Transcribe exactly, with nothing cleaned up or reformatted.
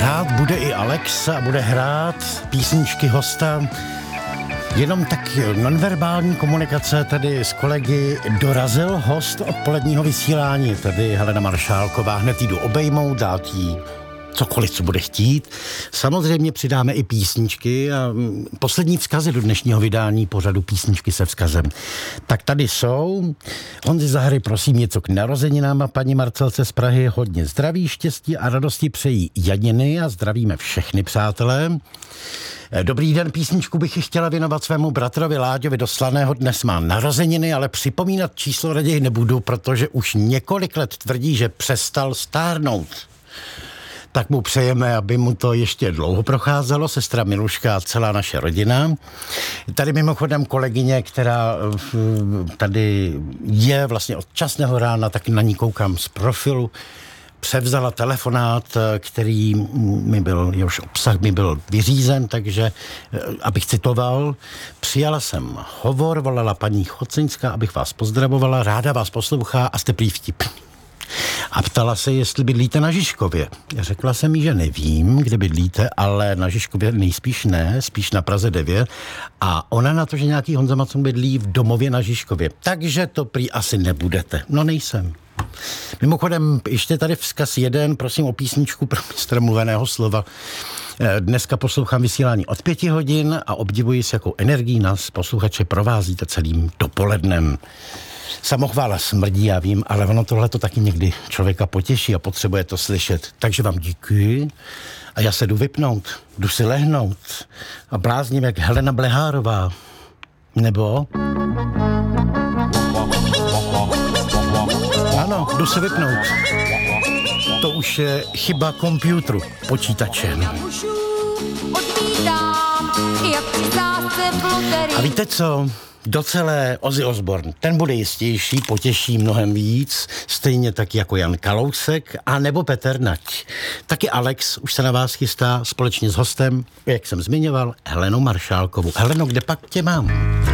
Hrát bude i Alex a bude hrát písničky hosta. Jenom tak nonverbální komunikace tady s kolegy. Dorazil host odpoledního vysílání, tady Helena Maršálková. Hned jdu obejmout, dát jí cokoliv, co bude chtít. Samozřejmě přidáme i písničky a poslední vzkazy do dnešního vydání pořadu Písničky se vzkazem. Tak tady jsou. Honzi Zahry, prosím něco k narozeninám a paní Marcelce z Prahy. Hodně zdraví, štěstí a radosti přejí Janiny a zdravíme všechny přátelé. Dobrý den, písničku bych chtěla věnovat svému bratrovi Láďovi do Slaného. Dnes má narozeniny, ale připomínat číslo raději nebudu, protože už několik let tvrdí, že přestal stárnout. Tak mu přejeme, aby mu to ještě dlouho procházelo, sestra Miluška a celá naše rodina. Tady mimochodem kolegyně, která tady je vlastně od časného rána, tak na ní koukám z profilu, převzala telefonát, který mi byl, jehož obsah mi byl vyřízen, takže, abych citoval, přijala jsem hovor, volala paní Choceňská, abych vás pozdravovala, ráda vás poslouchá a jste prý vtipný. A ptala se, jestli bydlíte na Žižkově. Řekla jsem jí, že nevím, kde bydlíte, ale na Žižkově nejspíš ne, spíš na Praze devět. A ona na to, že nějaký Honza Macon bydlí v domově na Žižkově. Takže to prý asi nebudete. No nejsem. Mimochodem, ještě tady vzkaz jeden, prosím o písničku pro mistra mluveného slova. Dneska poslouchám vysílání od pěti hodin a obdivuji, s jakou energií nás posluchače provázíte celým dopolednem. Samochvála smrdí, já vím, ale ono tohle to taky někdy člověka potěší a potřebuje to slyšet. Takže vám děkuji a já se jdu vypnout, jdu si lehnout a blázním jak Helena Blehárová. Nebo? Ano, jdu se vypnout. To už je chyba počítaču, počítače. A víte co? Docelé Ozzy Osbourne, ten bude jistější, potěší mnohem víc, stejně tak jako Jan Kalousek a nebo Petr Nať. Taky Alex už se na vás chystá společně s hostem, jak jsem zmiňoval, Helenou Maršálkovou. Heleno, kde pak tě mám?